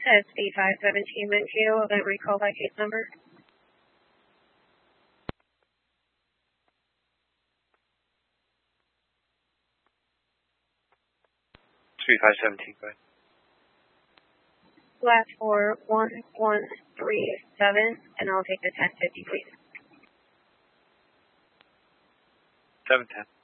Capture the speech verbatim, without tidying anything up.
S B five seventeen Mankato, event recall by case number. three five seventeen, go ahead. Last four one one three seven, and I'll take the ten fifty, please. seven ten.